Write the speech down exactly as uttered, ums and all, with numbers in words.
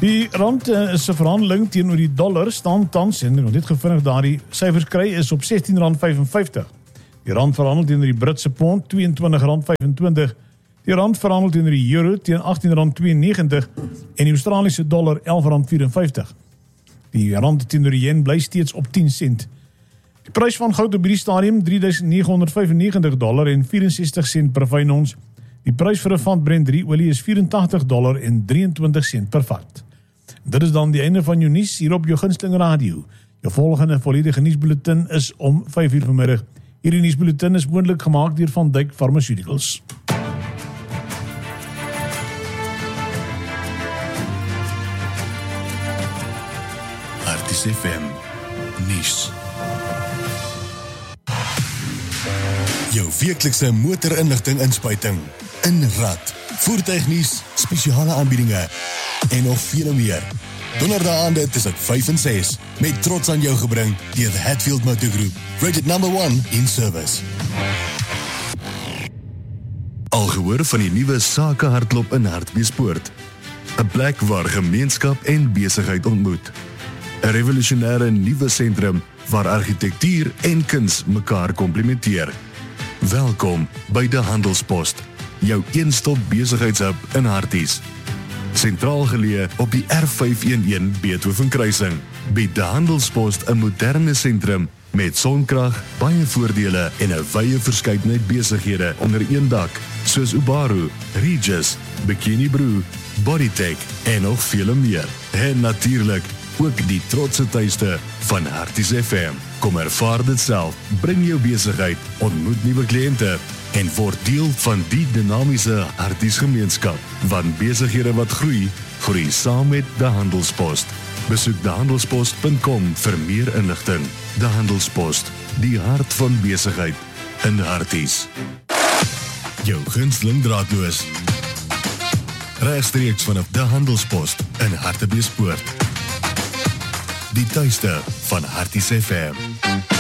Die rand uh, is 'n verhandeling teenoor die dollar staan tans, en dit gevinnig daardie syfers kry, is op sestien rand vyfenvyftig. Die rand verhandel teenoor die Britse pond tweeëntwintig rand vyfentwintig. Die rand verhandel teenoor die euro teen agttien rand tweeënnegentig en die Australiese dollar elf rand vyfenvyftig. Die rand teenoor die yen bly steeds op tien sent. Die prys van goud op hierdie stadium drie duisend nege honderd vyfennegentig dollar en vierensestig sent per fyn ons. Die prys vir 'n vat Brent drie olie is vyfentagtig dollar en drieëntwintig sent per vat. Dit is dan die einde van jou nuus hier op jou gunsteling radio. Jou volgende volledige nuusbulletin is om vyf uur vanmiddag. Hierdie nuusbulletin is moontlik gemaak deur Van Dyk Pharmaceuticals. Artis F M nuus. Jou weeklikse motorinligting inspuiting, inrad, voertuignuus, spesiale aanbiedinge en nog vele meer. Donderdaande tussen vyf en ses, met trots aan jou gebring deur the Hatfield Motor Group, rated number one in service. Al gehoor van die nuwe Sake hardloop in Hartbeespoort, 'n plek waar gemeenskap en besigheid ontmoet. 'n Revolusionêre nuwe sentrum waar argitektuur en kuns mekaar komplementeer. Welkom by De Handelspost, jou een-stop besigheidshub in Harties. Sentraal geleë op die R vyf een een Beethoven kruising, bied De Handelspost 'n moderne sentrum met sonkrag, baie voordele en 'n wye verskeidenheid besighede onder een dak, soos Ubaru, Regis, Bikini Brew, Bodytech en nog vele meer. En natuurlik ook die trotse tuiste van Artis F M. Kom ervaar dit self, bring jou besigheid, ontmoet nuwe kliënte en word deel van die dinamiese Artis gemeenskap. Want besighede wat groei, groei saam met De Handelspost. Besoek de handelspost punt com vir meer inligting. De Handelspost, die hart van besigheid in Harties. Jou gunsteling draadloos. Regstreeks vanaf De Handelspost in Hartbeespoort. Die tuiste van Artis F M.